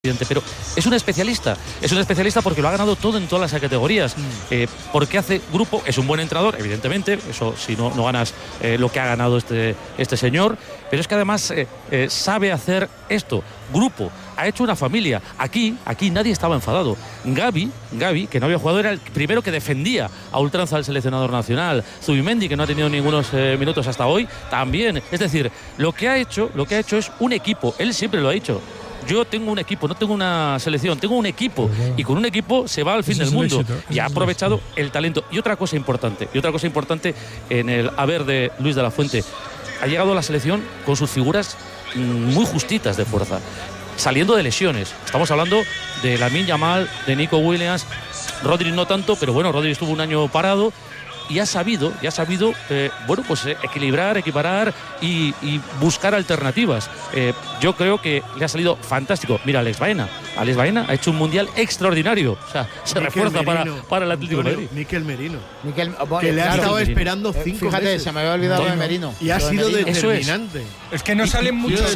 Pero es un especialista porque lo ha ganado todo en todas las categorías, porque hace grupo, es un buen entrenador, evidentemente, eso si no ganas lo que ha ganado este señor, pero es que además sabe hacer esto, grupo, ha hecho una familia. Aquí nadie estaba enfadado. Gavi, que no había jugado, era el primero que defendía a ultranza al seleccionador nacional. Zubimendi, que no ha tenido ningunos minutos hasta hoy, también. Es decir, lo que ha hecho es un equipo. Él siempre lo ha dicho. Yo tengo un equipo, no tengo una selección, tengo un equipo, y con un equipo se va al fin del mundo, y ha aprovechado el talento. Y otra cosa importante en el haber de Luis de la Fuente, ha llegado a la selección con sus figuras muy justitas de fuerza, saliendo de lesiones. Estamos hablando de Lamine Yamal, de Nico Williams, Rodri no tanto, pero bueno, Rodri estuvo un año parado. Y ha sabido equilibrar, equiparar y buscar alternativas. Yo creo que le ha salido fantástico. Mira, Alex Baena ha hecho un mundial extraordinario. O sea, se refuerza para el Atlético de Madrid. Mikel Merino. Que le ha estado esperando 5 meses. Fíjate, se me había olvidado de Merino. Y ha sido determinante. Es que no salen muchos.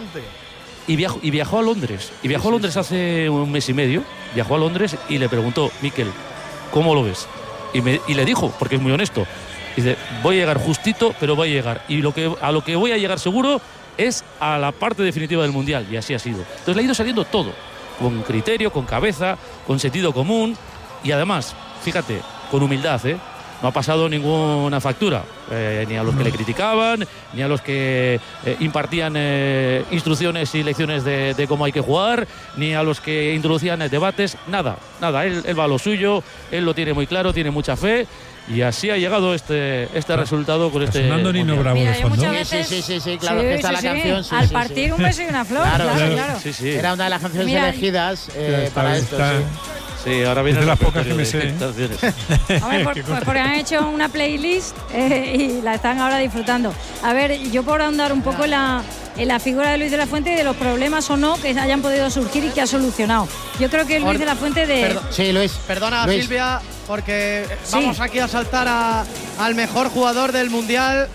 Y viajó a Londres. Y viajó a Londres hace un mes y medio. Viajó a Londres y le preguntó, Mikel, ¿cómo lo ves? Y le dijo, porque es muy honesto, dice, voy a llegar justito, pero voy a llegar. Y a lo que voy a llegar seguro es a la parte definitiva del Mundial. Y así ha sido. Entonces le ha ido saliendo todo, con criterio, con cabeza, con sentido común. Y además, fíjate, con humildad, no ha pasado ninguna factura, ni a los que le criticaban, ni a los que impartían instrucciones y lecciones de cómo hay que jugar, ni a los que introducían debates, nada. Él va a lo suyo, él lo tiene muy claro, tiene mucha fe, y así ha llegado este resultado con este. Sonando Nino Bravo de fondo. Sí, claro, que está la canción. Al partir un beso y una flor, claro. Sí. Era una de las canciones elegidas para esto. Sí, ahora viene de las pocas que me sé. Hombre, porque han hecho una playlist y la están ahora disfrutando. A ver, yo por ahondar un poco en la figura de Luis de la Fuente y de los problemas o no que hayan podido surgir y que ha solucionado. Yo creo que Luis de la Fuente Luis. Perdona, Luis. Silvia, porque vamos aquí a saltar al mejor jugador del Mundial,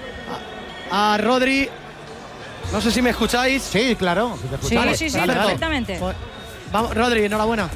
a Rodri. No sé si me escucháis. Sí, claro. Sí, perfectamente. Pues, vamos, Rodri, enhorabuena.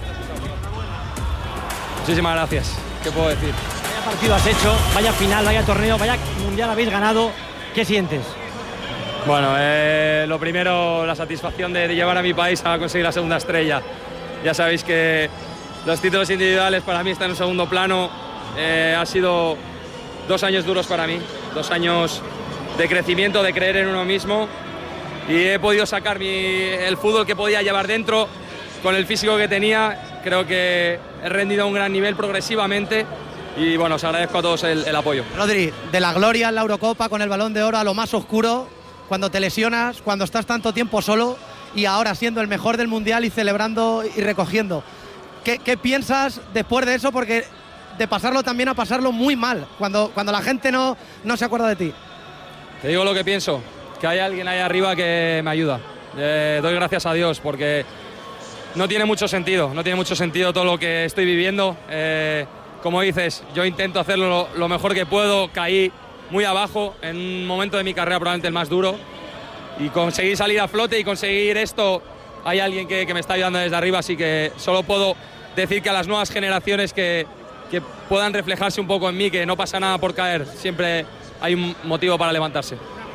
Muchísimas gracias. ¿Qué puedo decir? Vaya partido has hecho, vaya final, vaya torneo, vaya mundial habéis ganado. ¿Qué sientes? Bueno, lo primero, la satisfacción de llevar a mi país a conseguir la segunda estrella. Ya sabéis que los títulos individuales para mí están en segundo plano. Ha sido 2 años duros para mí, 2 años de crecimiento, de creer en uno mismo, y he podido sacar el fútbol que podía llevar dentro con el físico que tenía. Creo que he rendido a un gran nivel progresivamente y bueno, os agradezco a todos el apoyo. Rodri, de la gloria en la Eurocopa con el Balón de Oro a lo más oscuro, cuando te lesionas, cuando estás tanto tiempo solo, y ahora siendo el mejor del Mundial y celebrando y recogiendo. ¿Qué piensas después de eso? Porque de pasarlo también a pasarlo muy mal, cuando la gente no se acuerda de ti. Te digo lo que pienso, que hay alguien ahí arriba que me ayuda. Doy gracias a Dios porque no tiene mucho sentido todo lo que estoy viviendo. Como dices, yo intento hacerlo lo mejor que puedo. Caí muy abajo en un momento de mi carrera probablemente el más duro, y conseguí salir a flote y conseguir esto. Hay alguien que me está ayudando desde arriba, así que solo puedo decir que a las nuevas generaciones que puedan reflejarse un poco en mí, que no pasa nada por caer, siempre hay un motivo para levantarse.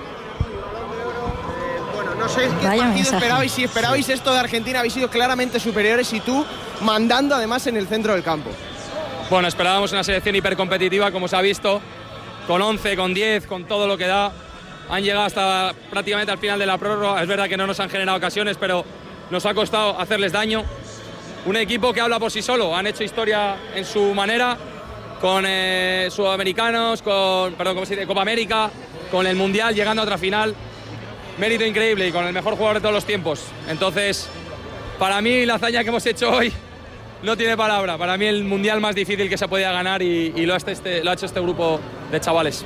No sé qué partido esperabais, si esperabais esto de Argentina, habéis sido claramente superiores, y tú mandando además en el centro del campo. Bueno, esperábamos una selección hipercompetitiva, como se ha visto, con 11, con 10, con todo lo que da. Han llegado hasta prácticamente al final de la prórroga. Es verdad que no nos han generado ocasiones, pero nos ha costado hacerles daño. Un equipo que habla por sí solo, han hecho historia en su manera, con sudamericanos, Copa América, con el Mundial, llegando a otra final. Mérito increíble y con el mejor jugador de todos los tiempos. Entonces, para mí la hazaña que hemos hecho hoy no tiene palabra. Para mí el mundial más difícil que se podía ganar y lo ha hecho este grupo de chavales.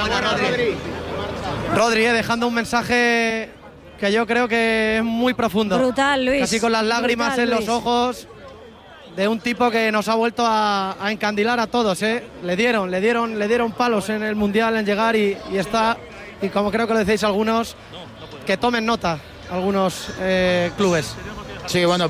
Rodri, dejando un mensaje que yo creo que es muy profundo. Brutal, Luis. Casi con las lágrimas en los ojos, de un tipo que nos ha vuelto a encandilar a todos. Le dieron palos en el mundial en llegar y está, y como creo que lo decís algunos, que tomen nota algunos clubes. Sí, bueno,